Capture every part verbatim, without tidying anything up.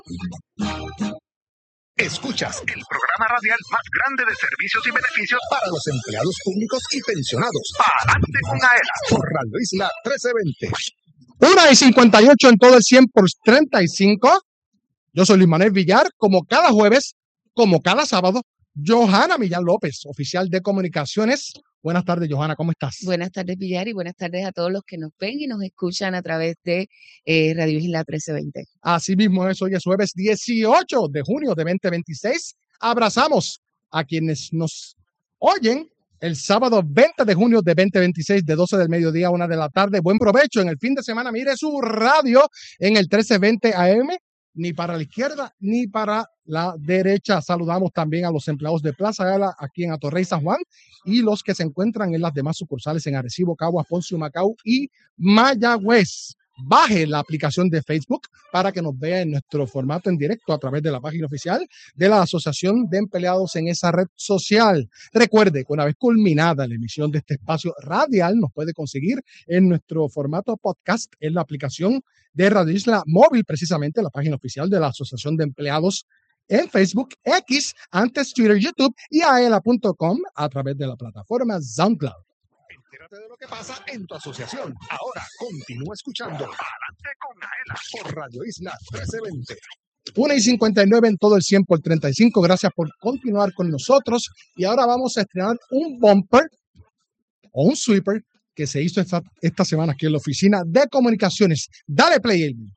Escuchas el programa radial más grande de servicios y beneficios para los empleados públicos y pensionados. Adelante con Aela por Radio Isla trece veinte. Una y cincuenta y ocho en todo el cien por treinta y cinco. Yo soy Luis Manuel Villar, como cada jueves, como cada sábado, Johanna Millán López, oficial de comunicaciones. Buenas tardes, Johanna, ¿cómo estás? Buenas tardes, Villar, y buenas tardes a todos los que nos ven y nos escuchan a través de eh, Radio Isla trece veinte. Así mismo es, hoy es jueves dieciocho de junio de veinte veintiséis. Abrazamos a quienes nos oyen el sábado veinte de junio de veinte veintiséis, de doce del mediodía a una de la tarde. Buen provecho en el fin de semana. Mire su radio en el trece veinte A M, ni para la izquierda ni para la derecha. Saludamos también a los empleados de Plaza Gala aquí en Atorrey, San Juan, y los que se encuentran en las demás sucursales en Arecibo, Caguas, Ponce, Humacao y Mayagüez. Baje la aplicación de Facebook para que nos vea en nuestro formato en directo a través de la página oficial de la Asociación de Empleados en esa red social. Recuerde que una vez culminada la emisión de este espacio radial, nos puede conseguir en nuestro formato podcast en la aplicación de Radio Isla Móvil, precisamente la página oficial de la Asociación de Empleados en Facebook, X, antes Twitter, YouTube y aela punto com a través de la plataforma SoundCloud. Entérate de lo que pasa en tu asociación. Ahora continúa escuchando Adelante con Aela por Radio Isla trece veinte. Una y cincuenta y nueve en todo el cien por treinta y cinco. Gracias por continuar con nosotros. Y ahora vamos a estrenar un bumper o un sweeper que se hizo esta, esta semana aquí en la oficina de comunicaciones. Dale play, Elmi.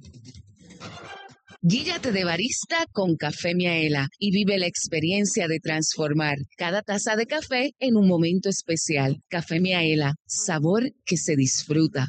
Guíllate de barista con Café Miaela y vive la experiencia de transformar cada taza de café en un momento especial. Café Miaela, sabor que se disfruta.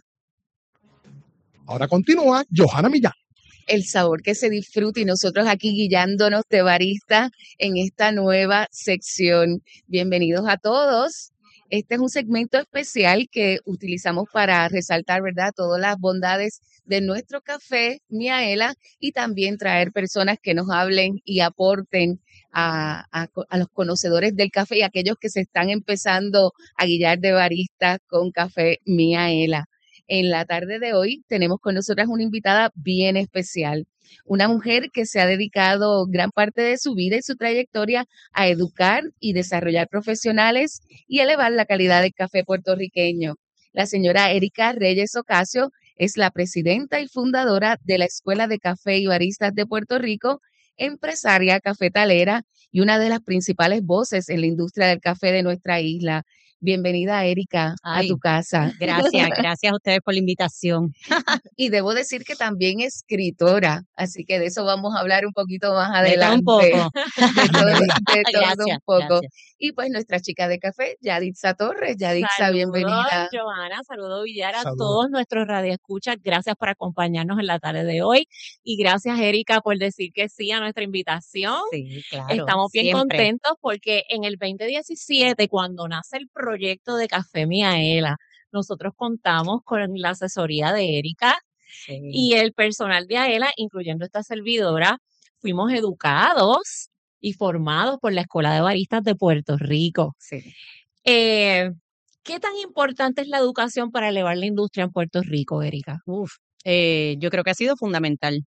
Ahora continúa Johanna Millán. El sabor que se disfruta y nosotros aquí guiándonos de barista en esta nueva sección. Bienvenidos a todos. Este es un segmento especial que utilizamos para resaltar, ¿verdad?, todas las bondades de nuestro café Miaela y también traer personas que nos hablen y aporten a, a, a los conocedores del café y a aquellos que se están empezando a guiar de barista con café Miaela. En la tarde de hoy tenemos con nosotras una invitada bien especial, una mujer que se ha dedicado gran parte de su vida y su trayectoria a educar y desarrollar profesionales y elevar la calidad del café puertorriqueño. La señora Erika Reyes Ocasio es la presidenta y fundadora de la Escuela de Café y Baristas de Puerto Rico, empresaria cafetalera y una de las principales voces en la industria del café de nuestra isla. Bienvenida, Erika, Ay, a tu casa. Gracias, gracias a ustedes por la invitación. Y debo decir que también escritora, así que de eso vamos a hablar un poquito más adelante. De todo un poco. De todo, de todo gracias, un poco. Gracias. Y pues nuestra chica de café, Yaditza Torres. Yaditza, bienvenida. Johanna, saludo Villar a Saludos. todos nuestros radioescuchas. Gracias por acompañarnos en la tarde de hoy. Y gracias, Erika, por decir que sí a nuestra invitación. Sí, claro. Estamos bien siempre. contentos porque en el veinte diecisiete, cuando nace el proyecto de Café Miaela, nosotros contamos con la asesoría de Erika sí. y el personal de Aela, incluyendo esta servidora, fuimos educados y formados por la Escuela de Baristas de Puerto Rico. Sí. Eh, ¿Qué tan importante es la educación para elevar la industria en Puerto Rico, Erika? Uf, eh, yo creo que ha sido fundamental.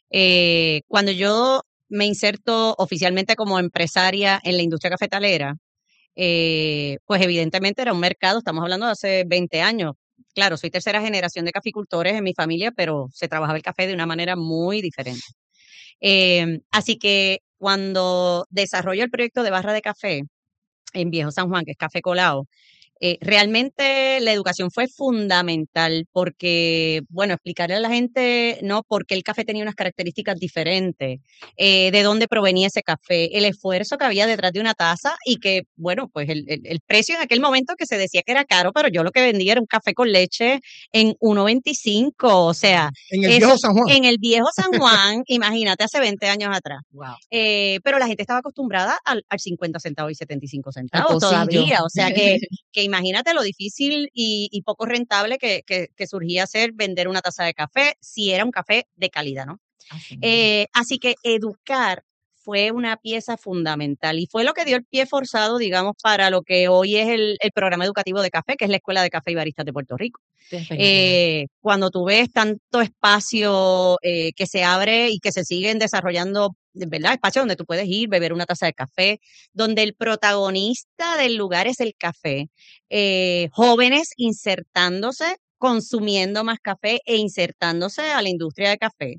Eh, cuando yo me inserto oficialmente como empresaria en la industria cafetalera, eh, pues evidentemente era un mercado, estamos hablando de hace veinte años. Claro, soy tercera generación de caficultores en mi familia, pero se trabajaba el café de una manera muy diferente. Eh, así que cuando desarrollo el proyecto de barra de café en Viejo San Juan, que es Café Colao, Eh, realmente la educación fue fundamental porque, bueno, explicarle a la gente, ¿no?, por qué el café tenía unas características diferentes, eh, de dónde provenía ese café, el esfuerzo que había detrás de una taza y que, bueno, pues el, el, el precio en aquel momento que se decía que era caro, pero yo lo que vendía era un café con leche en uno veinticinco, o sea. En el eso, Viejo San Juan. En el Viejo San Juan, imagínate, hace veinte años atrás. Wow. Eh, pero la gente estaba acostumbrada al, al cincuenta centavos y setenta y cinco centavos Al pocillo. todavía, o sea que, que imagínate lo difícil y, y poco rentable que, que, que surgía ser vender una taza de café si era un café de calidad, ¿no? Así, Eh, así que educar fue una pieza fundamental y fue lo que dio el pie forzado, digamos, para lo que hoy es el, el programa educativo de café, que es la Escuela de Café y Baristas de Puerto Rico. Eh, cuando tú ves tanto espacio eh, que se abre y que se siguen desarrollando, ¿verdad? Espacio donde tú puedes ir, beber una taza de café, donde el protagonista del lugar es el café, eh, jóvenes insertándose, consumiendo más café e insertándose a la industria de café.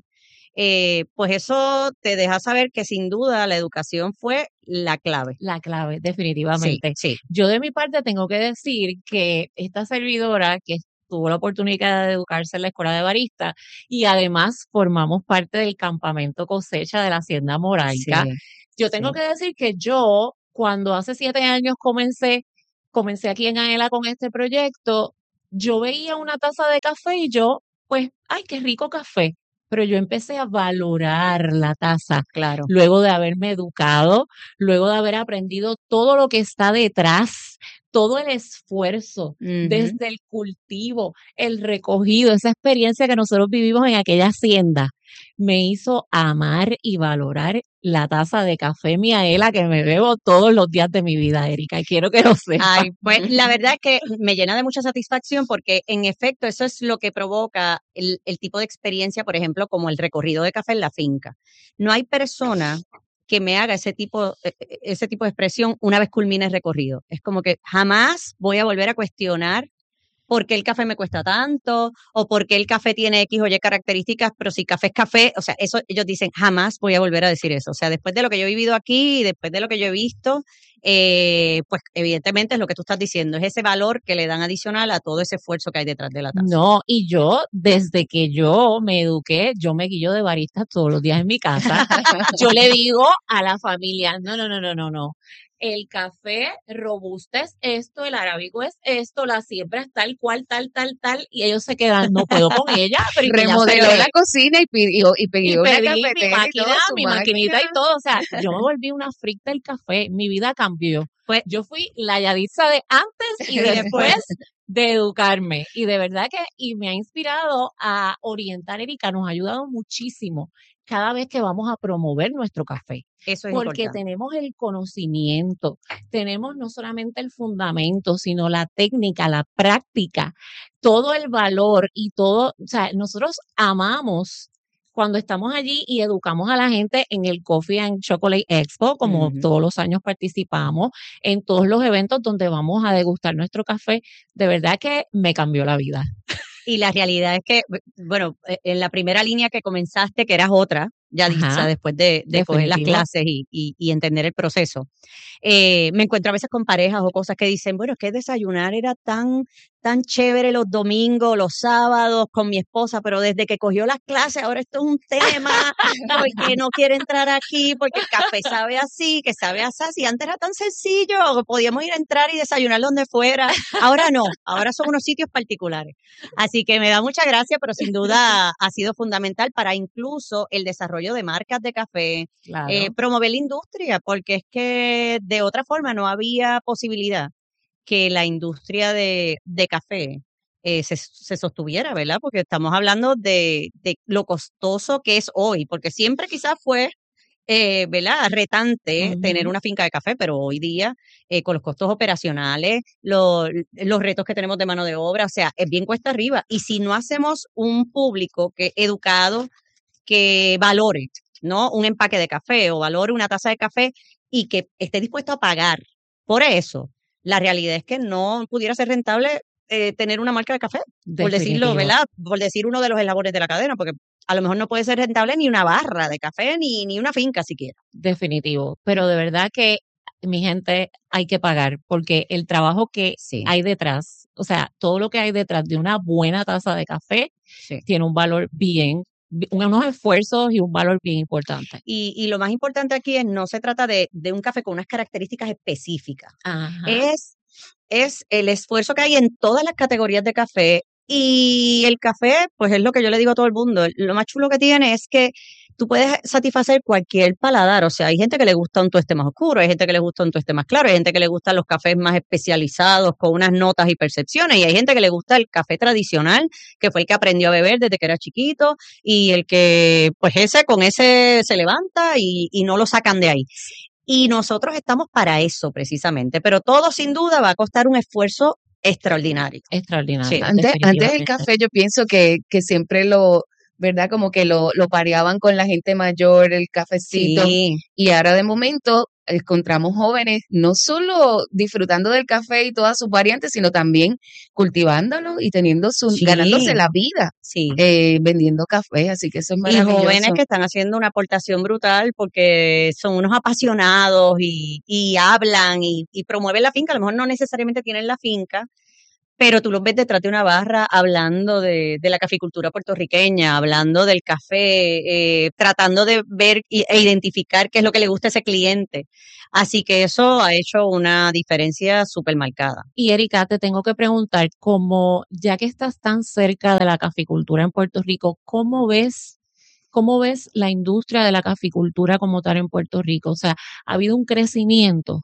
Eh, pues eso te deja saber que sin duda la educación fue la clave. La clave, definitivamente. Sí, sí. Yo de mi parte tengo que decir que esta servidora que tuvo la oportunidad de educarse en la escuela de barista y además formamos parte del campamento cosecha de la Hacienda Moraica. Sí, yo tengo sí. que decir que yo, cuando hace siete años comencé, comencé aquí en AELA con este proyecto, yo veía una taza de café y yo, pues, ay, qué rico café. Pero yo empecé a valorar la taza, Claro. luego de haberme educado, luego de haber aprendido todo lo que está detrás, todo el esfuerzo, Ujú. desde el cultivo, el recogido, esa experiencia que nosotros vivimos en aquella hacienda, me hizo amar y valorar la taza de café Miaela que me bebo todos los días de mi vida, Erika, y quiero que lo sepas. Ay, pues la verdad es que me llena de mucha satisfacción porque en efecto eso es lo que provoca el, el tipo de experiencia, por ejemplo, como el recorrido de café en la finca. No hay persona que me haga ese tipo, e- e- ese tipo de expresión una vez culmine el recorrido. Es como que jamás voy a volver a cuestionar por qué el café me cuesta tanto o por qué el café tiene X o Y características, pero si café es café, o sea, eso ellos dicen, jamás voy a volver a decir eso. O sea, después de lo que yo he vivido aquí y después de lo que yo he visto, eh, pues evidentemente es lo que tú estás diciendo, es ese valor que le dan adicional a todo ese esfuerzo que hay detrás de la taza. No, y yo, desde que yo me eduqué, yo me guillo de barista todos los días en mi casa. Yo le digo a la familia, no, no, no, no, no, no. El café robusta es esto, el arábigo es esto, la siembra es tal cual, tal, tal, tal, y ellos se quedan, no puedo con ella, pero y que ya se Remodeló le- la cocina y pidió, y y pidió una pedí mi cafetera y máquina, todo, su mi maquinita y máquina. todo, o sea, yo me volví una freak del café, mi vida cambió. Pues, Yo fui la Yaditza de antes y Y después. después de educarme. Y de verdad que, y me ha inspirado a orientar, Erika, nos ha ayudado muchísimo cada vez que vamos a promover nuestro café. eso es Porque importante. tenemos el conocimiento, tenemos no solamente el fundamento, sino la técnica, la práctica, todo el valor y todo, o sea, nosotros amamos cuando estamos allí y educamos a la gente en el Coffee and Chocolate Expo, como Ujú. todos los años participamos, en todos los eventos donde vamos a degustar nuestro café, de verdad que me cambió la vida. Y la realidad es que, bueno, eh, en la primera línea que comenzaste, que eras otra, ya Ajá. dicha, después de, de coger las Definitivo. clases y, y- y entender el proceso, eh, me encuentro a veces con parejas o cosas que dicen, bueno, es que desayunar era tan, tan chévere los domingos, los sábados con mi esposa, pero desde que cogió las clases, ahora esto es un tema, porque no quiere entrar aquí, porque el café sabe así, que sabe así, si antes era tan sencillo, podíamos ir a entrar y desayunar donde fuera, ahora no, ahora son unos sitios particulares. Así que me da mucha gracia, pero sin duda ha sido fundamental para incluso el desarrollo de marcas de café, Claro. eh, promover la industria, porque es que de otra forma no había posibilidad que la industria de, de café eh, se, se sostuviera, ¿verdad? Porque estamos hablando de, de lo costoso que es hoy, porque siempre quizás fue, eh, ¿verdad? Retante Ujú. tener una finca de café, pero hoy día, eh, con los costos operacionales, lo- los retos que tenemos de mano de obra, o sea, es bien cuesta arriba. Y si no hacemos un público que educado, que valore, ¿no? Un empaque de café o valore una taza de café y que esté dispuesto a pagar por eso, la realidad es que no pudiera ser rentable eh, tener una marca de café, por decirlo, Definitivo. ¿verdad? Por decir uno de los eslabones de la cadena, porque a lo mejor no puede ser rentable ni una barra de café ni, ni una finca siquiera. Definitivo. Pero de verdad que, mi gente, hay que pagar, porque el trabajo que Sí, hay detrás, o sea, todo lo que hay detrás de una buena taza de café, sí. tiene un valor bien, bi- unos esfuerzos y un valor bien importante. Y, y lo más importante aquí es, no se trata de, de un café con unas características específicas. Ajá. Es, es el esfuerzo que hay en todas las categorías de café. Y el café, pues es lo que yo le digo a todo el mundo. Lo más chulo que tiene es que tú puedes satisfacer cualquier paladar. O sea, hay gente que le gusta un tueste más oscuro, hay gente que le gusta un tueste más claro, hay gente que le gustan los cafés más especializados con unas notas y percepciones, y hay gente que le gusta el café tradicional, que fue el que aprendió a beber desde que era chiquito, y el que, pues ese, con ese se levanta y, y no lo sacan de ahí. Y nosotros estamos para eso precisamente, pero todo sin duda va a costar un esfuerzo extraordinario. Extraordinario. Sí. Antes, antes el definitivamente. café yo pienso que, que siempre lo, ¿verdad? Como que lo, lo pareaban con la gente mayor, el cafecito. Sí. Y ahora de momento encontramos jóvenes no solo disfrutando del café y todas sus variantes, sino también cultivándolo y teniendo su, Sí. ganándose la vida Sí. eh, vendiendo café. Así que eso es Y maravilloso. jóvenes que están haciendo una aportación brutal porque son unos apasionados y, y hablan y, y promueven la finca. A lo mejor no necesariamente tienen la finca, pero tú los ves detrás de una barra hablando de, de la caficultura puertorriqueña, hablando del café, eh, tratando de ver y- e identificar qué es lo que le gusta a ese cliente. Así que eso ha hecho una diferencia súper marcada. Y Erika, te tengo que preguntar, como ya que estás tan cerca de la caficultura en Puerto Rico, ¿cómo ves, cómo ves la industria de la caficultura como tal en Puerto Rico? O sea, ¿ha habido un crecimiento?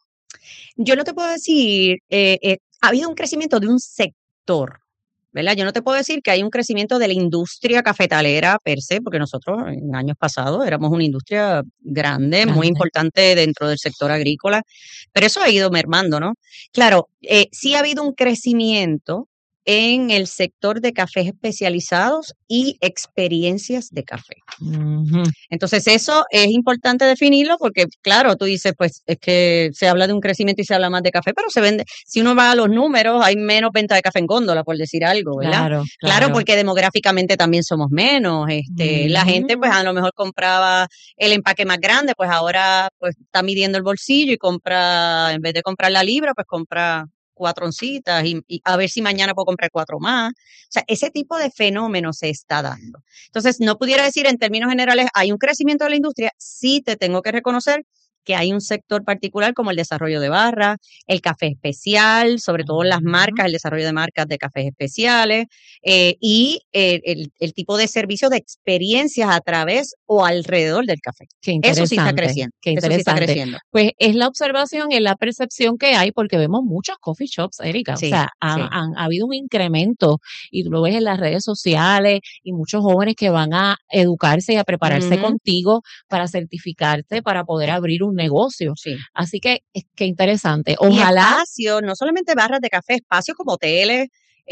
Yo no te puedo decir, eh, eh, ha habido un crecimiento de un sector, ¿verdad? Yo no te puedo decir que hay un crecimiento de la industria cafetalera per se, porque nosotros en años pasados éramos una industria grande, muy Grande. importante dentro del sector agrícola, pero eso ha ido mermando, ¿no? Claro, eh, sí ha habido un crecimiento en el sector de cafés especializados y experiencias de café. Ujú. Entonces, eso es importante definirlo porque, claro, tú dices, pues es que se habla de un crecimiento y se habla más de café, pero se vende, si uno va a los números, hay menos venta de café en góndola, por decir algo, ¿verdad? Claro, Claro, claro. porque demográficamente también somos menos. Este, la gente, pues a lo mejor compraba el empaque más grande, pues ahora pues está midiendo el bolsillo y compra, en vez de comprar la libra, pues compra cuatro oncitas y, y a ver si mañana puedo comprar cuatro más. O sea, ese tipo de fenómeno se está dando. Entonces, no pudiera decir en términos generales, hay un crecimiento de la industria, sí te tengo que reconocer que hay un sector particular como el desarrollo de barras, el café especial, sobre todo las marcas, el desarrollo de marcas de cafés especiales eh, y eh, el, el tipo de servicio de experiencias a través o alrededor del café. Qué Eso sí está interesante, creciendo. qué Eso sí está interesante. creciendo. Pues es la observación y es la percepción que hay porque vemos muchos coffee shops, Erika. Sí, o sea, ha, sí. han- ha habido un incremento y tú lo ves en las redes sociales y muchos jóvenes que van a educarse y a prepararse Ujú. contigo para certificarte, para poder abrir un negocio. Sí. Así que, es que interesante. Y Ojalá. espacios, no solamente barras de café, espacios como hoteles,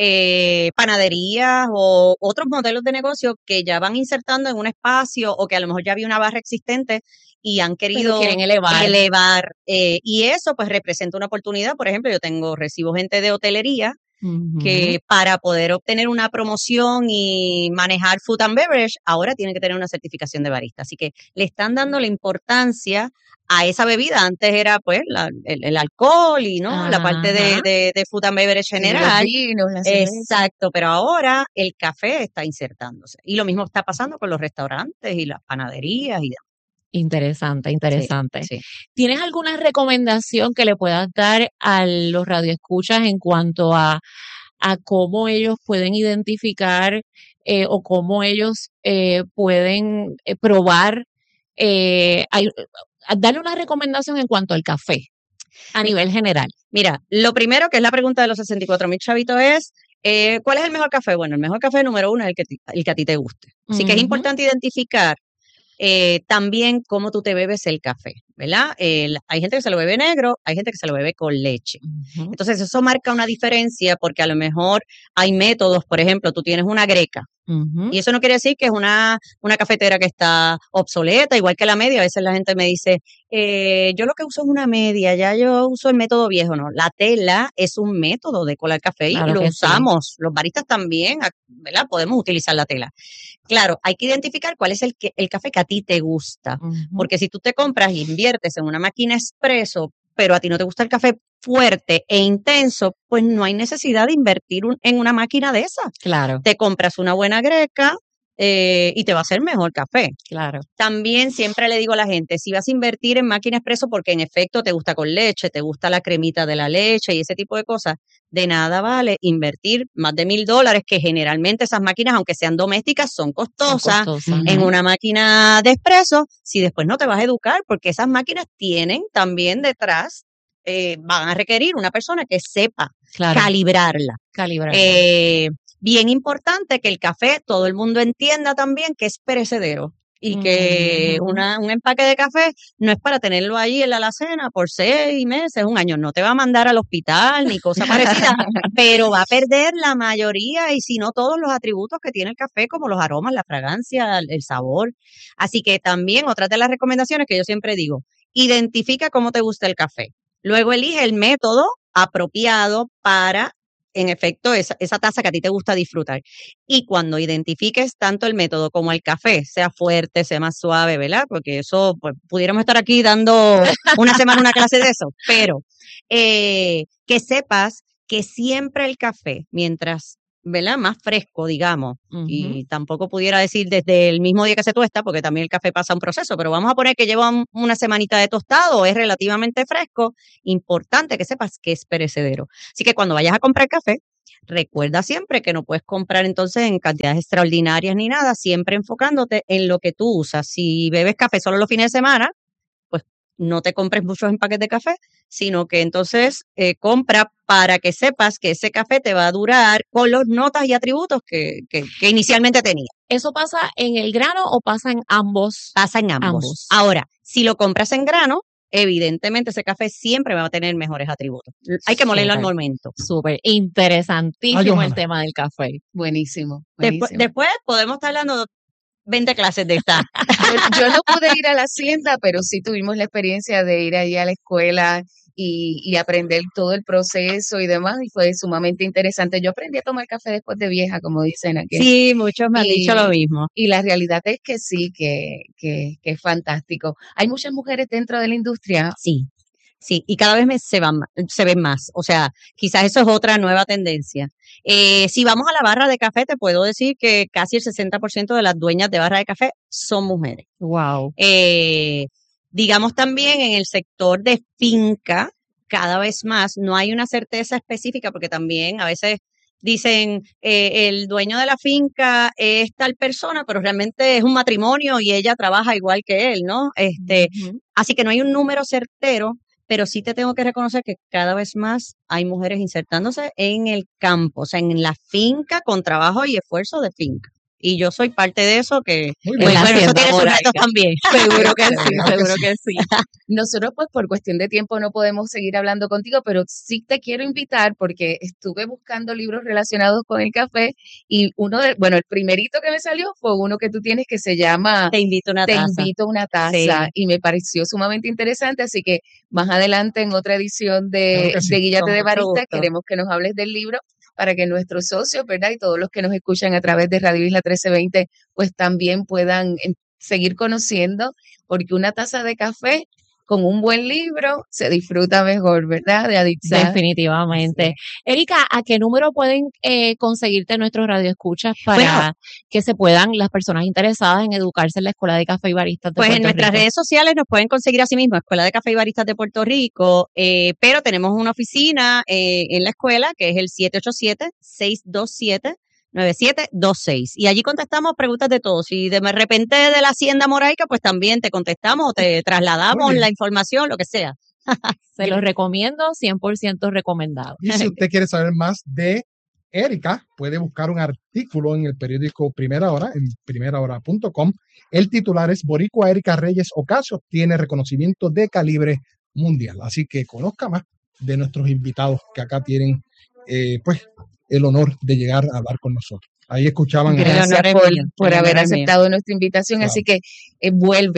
eh, panaderías o otros modelos de negocio que ya van insertando en un espacio o que a lo mejor ya había una barra existente y han Pero querido quieren elevar. elevar. eh, y eso pues representa una oportunidad. Por ejemplo, yo tengo, recibo gente de hotelería Ujú. que para poder obtener una promoción y manejar food and beverage, ahora tienen que tener una certificación de barista. Así que le están dando la importancia a esa bebida. Antes era pues la- el, el alcohol y no la parte de, Ajá. de, de food and beverage Sí, los general. vinos, la cerveza. Exacto, pero ahora el café está insertándose. Y lo mismo está pasando con los restaurantes y las panaderías y demás. Interesante, Sí, interesante. sí. ¿Tienes alguna recomendación que le puedas dar a los radioescuchas en cuanto a, a cómo ellos pueden identificar eh, o cómo ellos eh, pueden eh, probar, eh, hay- a darle una recomendación en cuanto al café a Mi- nivel general? Mira, lo primero que es la pregunta de los sesenta y cuatro mil chavitos es, eh, ¿cuál es el mejor café? Bueno, el mejor café número uno es el que, ti- el que a ti te guste. Así que es Ujú. importante identificar eh, también cómo tú te bebes el café, ¿verdad? El- hay gente que se lo bebe negro, hay gente que se lo bebe con leche. Ujú. Entonces eso marca una diferencia porque a lo mejor hay métodos, por ejemplo, tú tienes una greca. Ujú. Y eso no quiere decir que es una, una cafetera que está obsoleta, igual que la media. A veces la gente me dice, eh, yo lo que uso es una media, ya yo uso el método viejo. No, la tela es un método de colar café y Claro lo que sí. usamos. Los baristas también, a- ¿verdad? Podemos utilizar la tela. Claro, hay que identificar cuál es el, que, el café que a ti te gusta. Ujú. Porque si tú te compras y inviertes en una máquina expreso, pero a ti no te gusta el café fuerte e intenso, pues no hay necesidad de invertir un- en una máquina de esas. Claro. Te compras una buena greca, eh, y te va a hacer mejor café. Claro. También siempre le digo a la gente, si vas a invertir en máquina expreso porque en efecto te gusta con leche, te gusta la cremita de la leche y ese tipo de cosas, de nada vale invertir más de mil dólares, que generalmente esas máquinas, aunque sean domésticas, son costosas, Son costosas. en Ujú. una máquina de expreso, si después no te vas a educar, porque esas máquinas tienen también detrás, eh, van a requerir una persona que sepa Claro. calibrarla. Calibrar. Eh, bien importante que el café, todo el mundo entienda también que es perecedero y que Ujú. una, un empaque de café no es para tenerlo ahí en la alacena por seis meses, un año. No te va a mandar al hospital ni cosa parecida, pero va a perder la mayoría y si no todos los atributos que tiene el café, como los aromas, la fragancia, el sabor. Así que también otra de las recomendaciones que yo siempre digo, identifica cómo te gusta el café. Luego elige el método apropiado para, en efecto, esa, esa taza que a ti te gusta disfrutar. Y cuando identifiques tanto el método como el café, sea fuerte, sea más suave, ¿verdad? Porque eso, pues, pudiéramos estar aquí dando una semana una clase de eso, pero eh, que sepas que siempre el café, mientras, ¿verdad? Más fresco, digamos, Ujú. y tampoco pudiera decir desde el mismo día que se tuesta, porque también el café pasa un proceso, pero vamos a poner que lleva un- una semanita de tostado, es relativamente fresco, importante que sepas que es perecedero. Así que cuando vayas a comprar café, recuerda siempre que no puedes comprar entonces en cantidades extraordinarias ni nada, siempre enfocándote en lo que tú usas. Si bebes café solo los fines de semana, pues no te compres muchos empaques de café, sino que entonces eh, compra para que sepas que ese café te va a durar con los notas y atributos que, que, que inicialmente tenía. ¿Eso pasa en el grano o pasa en ambos? Pasa en ambos. Ambos. Ahora, si lo compras en grano, evidentemente ese café siempre va a tener mejores atributos. Hay que molerlo al Súper. momento. Súper interesantísimo Ay, el Johanna. tema del café. Buenísimo, Después, buenísimo. después podemos estar hablando de veinte clases de esta. Yo, yo no pude ir a la hacienda, pero sí tuvimos la experiencia de ir allí a la escuela y, y aprender todo el proceso y demás, y fue sumamente interesante. Yo aprendí a tomar café después de vieja, como dicen aquí. Sí, muchos me han Y- dicho lo mismo. Y la realidad es que sí, que, que, que es fantástico. Hay muchas mujeres dentro de la industria. Sí, sí, y cada vez me- se, van, se ven más. O sea, quizás eso es otra nueva tendencia. Eh, si vamos a la barra de café, te puedo decir que casi el sesenta por ciento de las dueñas de barra de café son mujeres. Wow. Eh, digamos también en el sector de finca, cada vez más, no hay una certeza específica porque también a veces dicen eh, el dueño de la finca es tal persona, pero realmente es un matrimonio y ella trabaja igual que él, ¿no? Este, Ujú. así que no hay un número certero, pero sí te tengo que reconocer que cada vez más hay mujeres insertándose en el campo, o sea, en la finca con trabajo y esfuerzo de finca. Y yo soy parte de eso que, Muy pues, bien. la bueno, eso hacienda tiene sus moráica. retos también. Seguro que sí, Claro que seguro sí. que sí. Nosotros, pues, por cuestión de tiempo no podemos seguir hablando contigo, pero sí te quiero invitar porque estuve buscando libros relacionados con el café y uno de, bueno, el primerito que me salió fue uno que tú tienes que se llama Te invito a una Te taza. invito a una taza Sí. y me pareció sumamente interesante, así que más adelante en otra edición de, Claro que sí. de Guíllate Con de mucho Barista gusto. queremos que nos hables del libro para que nuestros socios, ¿verdad? Y todos los que nos escuchan a través de Radio Isla trece veinte, pues también puedan em, seguir conociendo, porque una taza de café con un buen libro se disfruta mejor, ¿verdad? De Aditza. Definitivamente. Erika, ¿a qué número pueden eh, conseguirte nuestros radioescuchas para Bueno. que se puedan las personas interesadas en educarse en la Escuela de Café y Baristas de Pues en Puerto nuestras Rico? redes sociales nos pueden conseguir así mismo, Escuela de Café y Baristas de Puerto Rico, eh, pero tenemos una oficina eh, en la escuela que es el siete ocho siete, seis dos siete, nueve siete dos seis. Y allí contestamos preguntas de todos. Si de repente de la Hacienda Moraica, pues también te contestamos o te trasladamos Muy bien. la información, lo que sea. Se los recomiendo, cien por ciento recomendado. Y si usted quiere saber más de Erika, puede buscar un artículo en el periódico Primera Hora, en primera hora punto com. El titular es Boricua Erika Reyes Ocasio tiene reconocimiento de calibre mundial. Así que conozca más de nuestros invitados que acá tienen eh, pues el honor de llegar a hablar con nosotros. Ahí escuchaban a El Gracias honor es por, mío, por el haber honor es mío. aceptado nuestra invitación. Claro. Así que eh, vuelves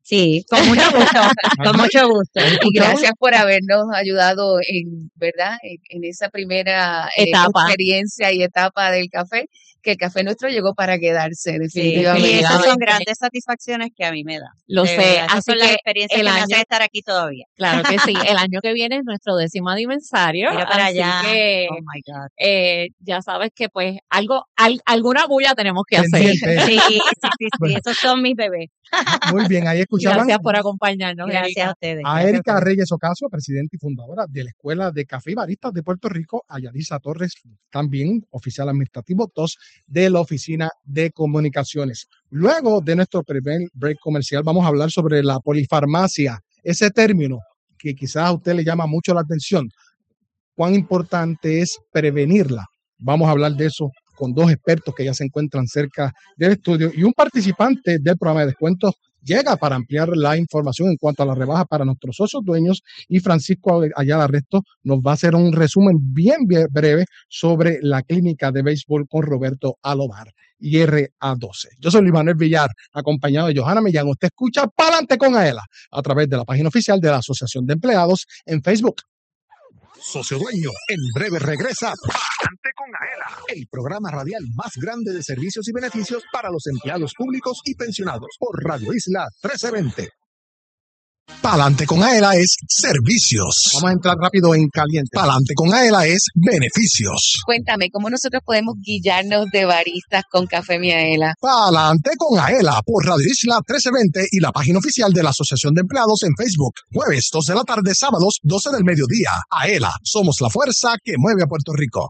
Sí, con mucho gusto, con mucho gusto. Y gracias por habernos ayudado en, ¿verdad? En, en esa primera eh, Etapa. experiencia y etapa del café, que el café nuestro llegó para quedarse, Sí, definitivamente. y esas son grandes satisfacciones que a mí me dan. Lo De sé, verdad, esas así son las que experiencias el que me año- hacen estar aquí todavía. Claro que sí, el año que viene es nuestro décimo aniversario, Mira para así allá. que Oh my God. eh, ya sabes que pues algo, al- alguna bulla tenemos que hacer. Pendiente. Sí, sí, sí, sí, Bueno. esos son mis bebés. Muy bien, ahí escuchaban Gracias por acompañarnos, Gracias Erika. a ustedes. a gracias Erika por- Reyes Ocasio, presidenta y fundadora de la Escuela de Café y Baristas de Puerto Rico, a Yalisa Torres, también oficial administrativo dos de la Oficina de Comunicaciones. Luego de nuestro primer break comercial, vamos a hablar sobre la polifarmacia, ese término que quizás a usted le llama mucho la atención. ¿Cuán importante es prevenirla? Vamos a hablar de eso con dos expertos que ya se encuentran cerca del estudio y un participante del programa de descuentos llega para ampliar la información en cuanto a la rebaja para nuestros socios dueños, y Francisco Ayala Resto nos va a hacer un resumen bien, bien breve sobre la clínica de béisbol con Roberto Alobar y R A doce. Yo soy Luis Manuel Villar, acompañado de Johanna Millán. Usted escucha Pa'lante con Aela a través de la página oficial de la Asociación de Empleados en Facebook. Socio Dueño, en breve regresa Pa'lante con Aela, el programa radial más grande de servicios y beneficios para los empleados públicos y pensionados por Radio Isla trece veinte. Pa'lante con Aela es servicios. Vamos a entrar rápido en caliente. Pa'lante con Aela es beneficios. Cuéntame, ¿cómo nosotros podemos guiarnos de baristas con Café Miaela? Pa'lante con Aela por Radio Isla trece veinte y la página oficial de la Asociación de Empleados en Facebook. Jueves dos de la tarde, sábados doce del mediodía. Aela, somos la fuerza que mueve a Puerto Rico.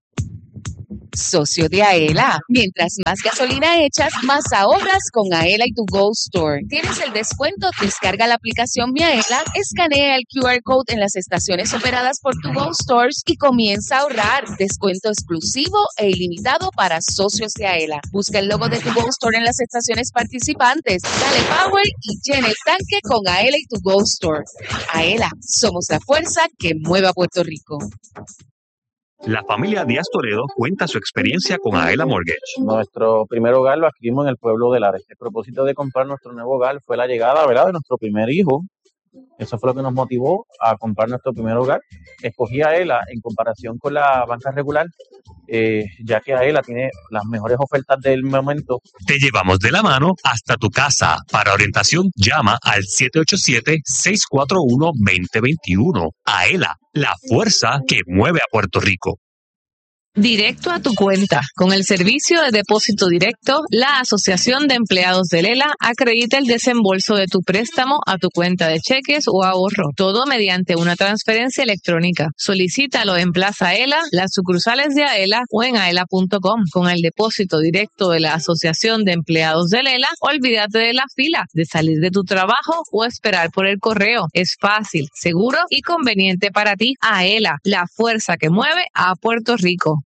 Socio de Aela. Mientras más gasolina echas, más ahorras con Aela y tu Go Store. Tienes el descuento, descarga la aplicación Mi Aela, escanea el Q R Code en las estaciones operadas por tu Go Stores y comienza a ahorrar. Descuento exclusivo e ilimitado para socios de Aela. Busca el logo de tu Go Store en las estaciones participantes. Dale power y llena el tanque con Aela y tu Go Store. Aela, somos la fuerza que mueve a Puerto Rico. La familia Díaz Toledo cuenta su experiencia con Aela Mortgage. Nuestro primer hogar lo adquirimos en el pueblo de Lares. El propósito de comprar nuestro nuevo hogar fue la llegada, ¿verdad?, de nuestro primer hijo. Eso fue lo que nos motivó a comprar nuestro primer hogar. Escogí a Aela en comparación con la banca regular, eh, ya que Aela tiene las mejores ofertas del momento. Te llevamos de la mano hasta tu casa. Para orientación, llama al siete ocho siete, seis cuatro uno, dos cero dos uno. Aela, la fuerza que mueve a Puerto Rico. Directo a tu cuenta. Con el servicio de depósito directo, la Asociación de Empleados de Lela acredita el desembolso de tu préstamo a tu cuenta de cheques o ahorro. Todo mediante una transferencia electrónica. Solicítalo en Plaza Aela, las sucursales de Aela o en aela punto com. Con el depósito directo de la Asociación de Empleados de Lela, olvídate de la fila, de salir de tu trabajo o esperar por el correo. Es fácil, seguro y conveniente para ti. Aela, la fuerza que mueve a Puerto Rico.